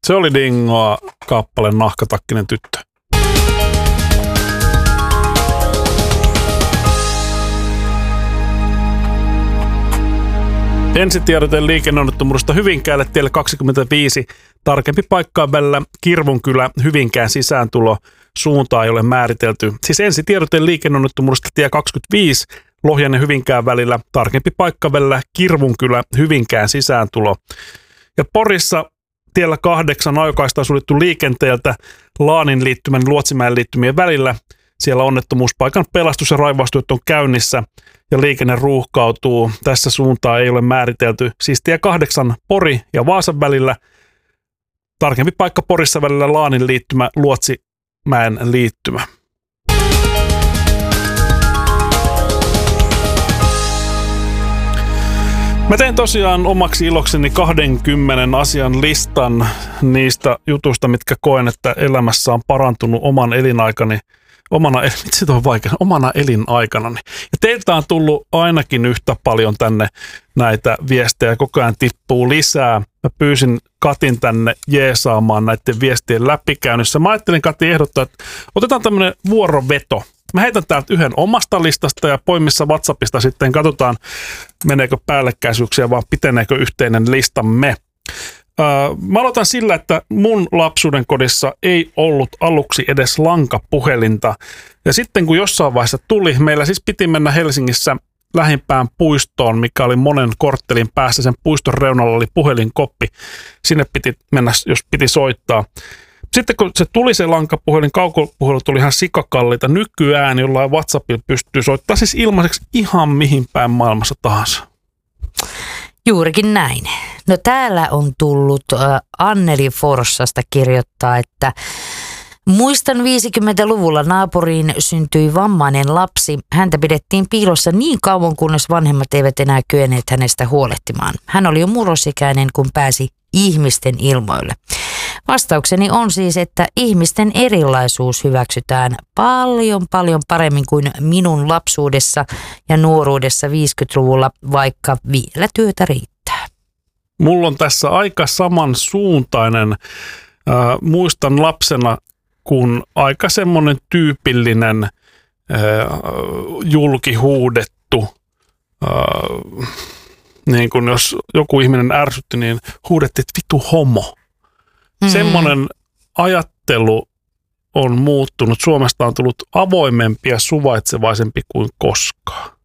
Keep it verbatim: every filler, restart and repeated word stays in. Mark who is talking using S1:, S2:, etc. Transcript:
S1: Se oli Dingoa kappale Nahkatakkinen tyttö. Ensitiedote liikenneonnettomuudesta Hyvinkäälle tielle kaksikymmentäviisi. Tarkempi paikkaa välillä Kirvunkylä Hyvinkään sisääntulo. Suuntaa ei ole määritelty. Siis ensitiedote liikenneonnettomuudesta tie kaksikymmentäviisi Lohjan ja Hyvinkään välillä. Tarkempi paikka välillä Kirvunkylä Hyvinkään sisääntulo. Ja Porissa tiellä kahdeksan ajokaista on suljettu liikenteeltä Laanin liittymän ja Luotsimäen liittymien välillä. Siellä onnettomuuspaikan pelastus- ja raivaustyöt on käynnissä ja liikenne ruuhkautuu. Tässä suuntaa ei ole määritelty. Siis tie kahdeksan Pori ja Vaasan välillä. Tarkempi paikka Porissa välillä Laanin liittymä, Luotsimäen liittymä. Mä tein tosiaan omaksi ilokseni kahdenkymmenen asian listan niistä jutuista, mitkä koen, että elämässä on parantunut oman elinaikani. Omana, mitsi on vaikea, omana elinaikanani. Ja teiltä on tullut ainakin yhtä paljon tänne näitä viestejä, koko ajan tippuu lisää. Mä pyysin Katin tänne jeesaamaan näiden viestien läpikäynnissä. Mä ajattelin Kati ehdottaa, että otetaan tämmöinen vuoroveto. Mä heitän täältä yhden omasta listasta ja poimissa WhatsAppista sitten katsotaan, meneekö päällekkäisyyksiä vai piteneekö yhteinen listamme. Mä aloitan sillä, että mun lapsuuden kodissa ei ollut aluksi edes lankapuhelinta. Ja sitten kun jossain vaiheessa tuli, meillä siis piti mennä Helsingissä lähimpään puistoon, mikä oli monen korttelin päässä. Sen puiston reunalla oli puhelinkoppi. Sinne piti mennä, jos piti soittaa. Sitten kun se tuli se lankapuhelin, kaukopuhelu tuli ihan sikakallita. Nykyään jollain WhatsAppilla pystyy soittamaan siis ilmaiseksi ihan mihin päin maailmassa tahansa.
S2: Juurikin näin. No täällä on tullut äh, Anneli Forssasta kirjoittaa, että muistan viisikymmentäluvulla naapuriin syntyi vammainen lapsi. Häntä pidettiin piilossa niin kauan, kunnes vanhemmat eivät enää kyenneet hänestä huolehtimaan. Hän oli jo murrosikäinen, kun pääsi ihmisten ilmoille. Vastaukseni on siis, että ihmisten erilaisuus hyväksytään paljon paljon paremmin kuin minun lapsuudessa ja nuoruudessa viisikymmentäluvulla, vaikka vielä työtä riittää.
S1: Mulla on tässä aika samansuuntainen. Äh, muistan lapsena, kun aika semmoinen tyypillinen äh, julkihuudettu, äh, niin kun jos joku ihminen ärsytti, niin huudettiin, että vitu homo. Mm-hmm. Semmoinen ajattelu on muuttunut. Suomesta on tullut avoimempi ja suvaitsevaisempi kuin koskaan.